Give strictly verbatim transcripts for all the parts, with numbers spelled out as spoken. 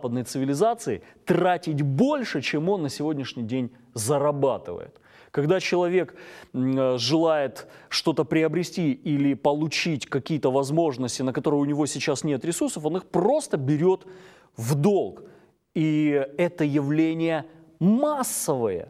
западной цивилизации тратить больше, чем он на сегодняшний день зарабатывает. Когда человек желает что-то приобрести или получить какие-то возможности, на которые у него сейчас нет ресурсов, он их просто берет в долг. И это явление массовое.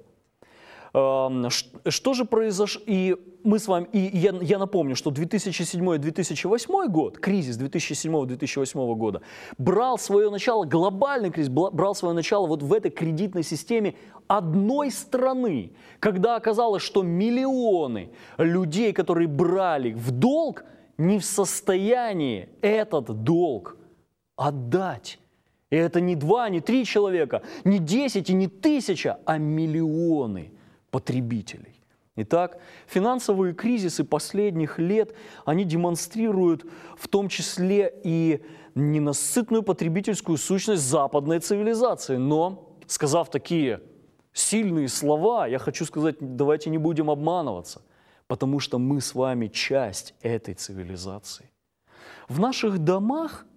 Что же произошло? И мы с вами, и я, я напомню, что две тысячи седьмой — две тысячи восьмой год, кризис две тысячи седьмого — две тысячи восьмого года, брал свое начало, глобальный кризис, брал свое начало вот в этой кредитной системе одной страны, когда оказалось, что миллионы людей, которые брали в долг, не в состоянии этот долг отдать. И это не два, не три человека, не десять и не тысяча, а миллионы потребителей. Итак, финансовые кризисы последних лет, они демонстрируют в том числе и ненасытную потребительскую сущность западной цивилизации. Но, сказав такие сильные слова, я хочу сказать, давайте не будем обманываться, потому что мы с вами часть этой цивилизации. В наших домах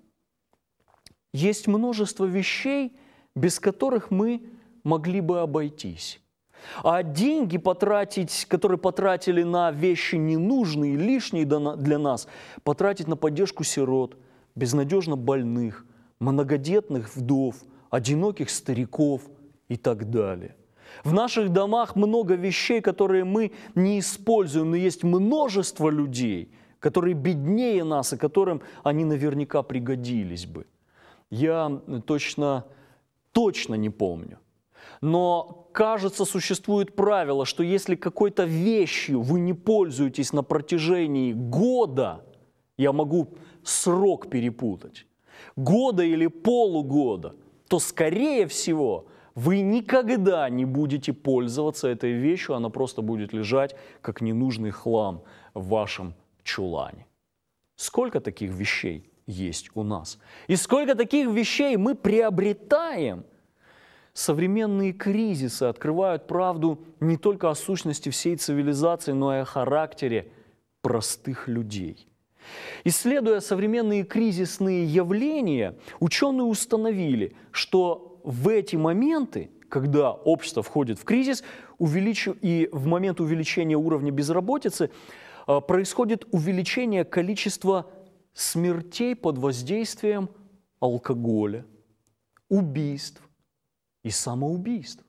есть множество вещей, без которых мы могли бы обойтись. А деньги потратить, которые потратили на вещи ненужные, лишние для нас, потратить на поддержку сирот, безнадежно больных, многодетных вдов, одиноких стариков и так далее. В наших домах много вещей, которые мы не используем, но есть множество людей, которые беднее нас и которым они наверняка пригодились бы. Я точно, точно не помню. Но, кажется, существует правило, что если какой-то вещью вы не пользуетесь на протяжении года, я могу срок перепутать, года или полугода, то, скорее всего, вы никогда не будете пользоваться этой вещью, она просто будет лежать, как ненужный хлам в вашем чулане. Сколько таких вещей есть у нас? И сколько таких вещей мы приобретаем? Современные кризисы открывают правду не только о сущности всей цивилизации, но и о характере простых людей. Исследуя современные кризисные явления, ученые установили, что в эти моменты, когда общество входит в кризис, увеличу, и в момент увеличения уровня безработицы, происходит увеличение количества смертей под воздействием алкоголя, убийств и самоубийств.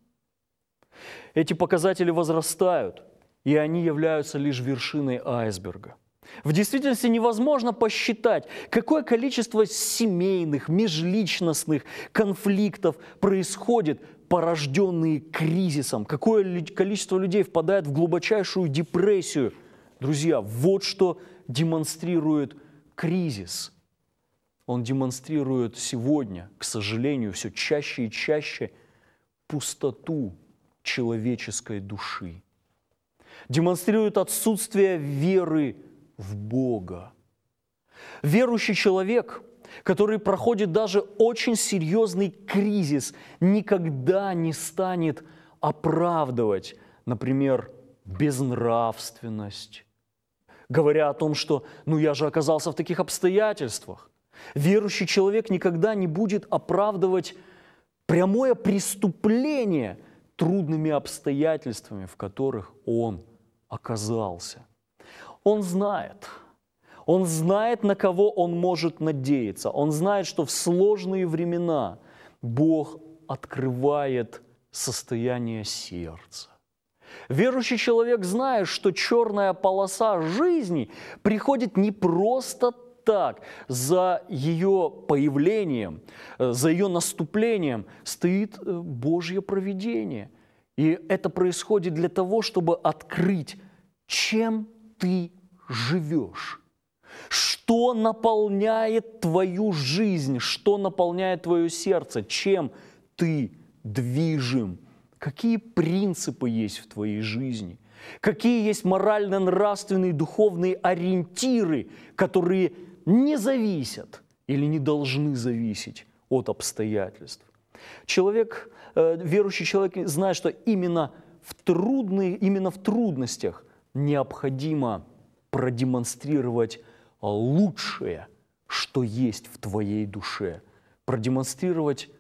Эти показатели возрастают, и они являются лишь вершиной айсберга. В действительности невозможно посчитать, какое количество семейных, межличностных конфликтов происходит, порожденные кризисом, какое количество людей впадает в глубочайшую депрессию. Друзья, вот что демонстрирует кризис. Он демонстрирует сегодня, к сожалению, все чаще и чаще пустоту человеческой души. Демонстрирует отсутствие веры в Бога. Верующий человек, который проходит даже очень серьезный кризис, никогда не станет оправдывать, например, безнравственность, говоря о том, что «ну я же оказался в таких обстоятельствах». Верующий человек никогда не будет оправдывать прямое преступление трудными обстоятельствами, в которых он оказался. Он знает, он знает, на кого он может надеяться. Он знает, что в сложные времена Бог открывает состояние сердца. Верующий человек знает, что черная полоса жизни приходит не просто так. За ее появлением, за ее наступлением стоит Божье провидение. И это происходит для того, чтобы открыть, чем ты живешь, что наполняет твою жизнь, что наполняет твое сердце, чем ты движим, какие принципы есть в твоей жизни, какие есть морально-нравственные, духовные ориентиры, которые не зависят или не должны зависеть от обстоятельств. Человек, верующий человек знает, что именно в трудные, именно в трудностях необходимо продемонстрировать лучшее, что есть в твоей душе, продемонстрировать